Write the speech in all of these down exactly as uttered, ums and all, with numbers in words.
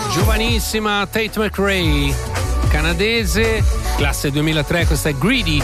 Giovanissima Tate McRae, canadese, classe duemilatré, questa è Greedy.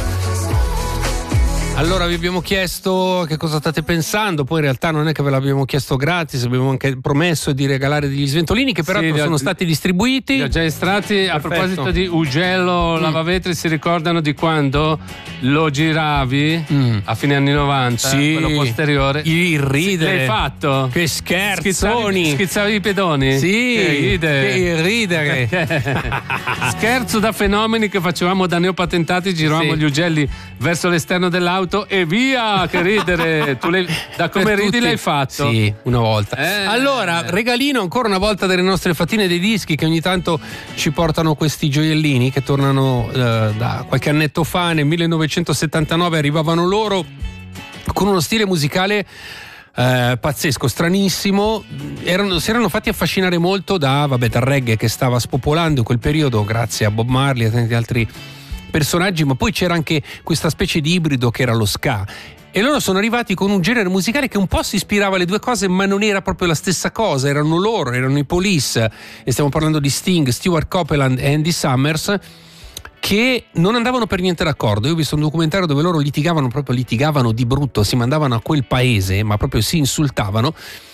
Allora vi abbiamo chiesto che cosa state pensando, poi in realtà non è che ve l'abbiamo chiesto gratis, abbiamo anche promesso di regalare degli sventolini che peraltro sì, sono ho, stati distribuiti. Li ho già estratti. A proposito di Ugello mm. Lavavetri, si ricordano di quando lo giravi mm. a fine anni novanta, sì, quello posteriore? Il ridere. L'hai fatto? Che scherzoni. Schizzavi, schizzavi i pedoni? Sì, che ridere. Che ridere. Scherzo da fenomeni che facevamo da neopatentati, giravamo sì. gli ugelli verso l'esterno dell'auto e via, che ridere. Tu da come per ridi tutti. L'hai fatto? Sì, una volta. Eh. Allora, regalino ancora una volta delle nostre fatine dei dischi che ogni tanto ci portano questi gioiellini che tornano eh, da qualche annetto fa. Nel millenovecentosettantanove arrivavano loro con uno stile musicale eh, pazzesco, stranissimo. Erano, si erano fatti affascinare molto da, vabbè, dal reggae che stava spopolando in quel periodo grazie a Bob Marley e a tanti altri personaggi, ma poi c'era anche questa specie di ibrido che era lo ska, e loro sono arrivati con un genere musicale che un po' si ispirava alle due cose, ma non era proprio la stessa cosa. Erano loro, erano i Police, e stiamo parlando di Sting, Stewart Copeland e Andy Summers, che non andavano per niente d'accordo. Io ho visto un documentario dove loro litigavano, proprio litigavano di brutto, si mandavano a quel paese, ma proprio si insultavano.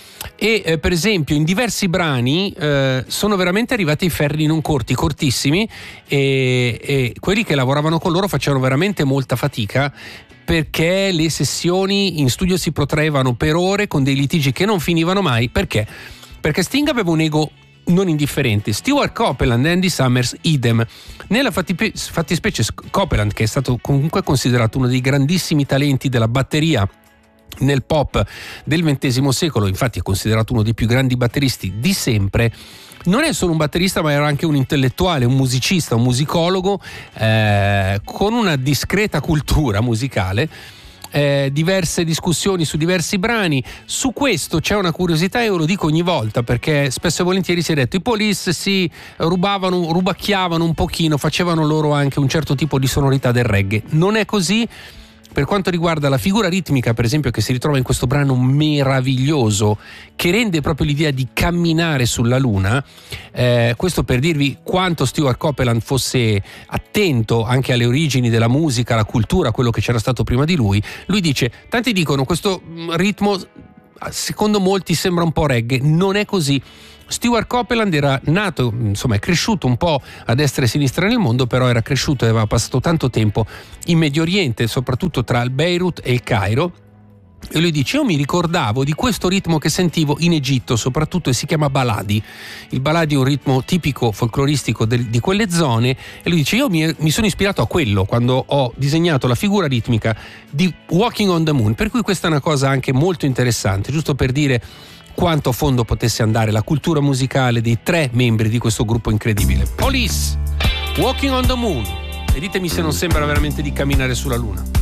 E eh, per esempio in diversi brani eh, sono veramente arrivati i ferri non corti, cortissimi, e, e quelli che lavoravano con loro facevano veramente molta fatica, perché le sessioni in studio si protraevano per ore con dei litigi che non finivano mai. Perché? Perché Sting aveva un ego non indifferente, Stewart Copeland e Andy Summers idem. Nella fattispecie Copeland, che è stato comunque considerato uno dei grandissimi talenti della batteria nel pop del ventesimo secolo, infatti è considerato uno dei più grandi batteristi di sempre, non è solo un batterista ma era anche un intellettuale, un musicista, un musicologo eh, con una discreta cultura musicale. Eh, diverse discussioni su diversi brani. Su questo c'è una curiosità, e io lo dico ogni volta perché spesso e volentieri si è detto i Police si rubavano, rubacchiavano un pochino, facevano loro anche un certo tipo di sonorità del reggae. Non è così. Per quanto riguarda la figura ritmica, per esempio, che si ritrova in questo brano meraviglioso, che rende proprio l'idea di camminare sulla luna, eh, questo per dirvi quanto Stewart Copeland fosse attento anche alle origini della musica, alla cultura, quello che c'era stato prima di lui. Lui dice, tanti dicono questo ritmo secondo molti sembra un po' reggae, non è così. Stewart Copeland era nato, insomma è cresciuto un po' a destra e a sinistra nel mondo, però era cresciuto e aveva passato tanto tempo in Medio Oriente, soprattutto tra il Beirut e il Cairo. E lui dice, io mi ricordavo di questo ritmo che sentivo in Egitto soprattutto, e si chiama baladi. Il baladi è un ritmo tipico folcloristico del, di quelle zone, e lui dice, io mi, mi sono ispirato a quello quando ho disegnato la figura ritmica di Walking on the Moon. Per cui questa è una cosa anche molto interessante, giusto per dire quanto a fondo potesse andare la cultura musicale dei tre membri di questo gruppo incredibile. Police, Walking on the Moon, e ditemi se non sembra veramente di camminare sulla luna.